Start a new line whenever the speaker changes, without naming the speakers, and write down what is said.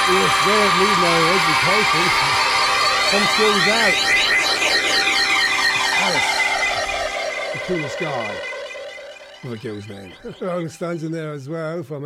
Yes, they don't need no education. Some schools out. Alice, the coolest guy. With a girl's name. Rolling Stones in there as well from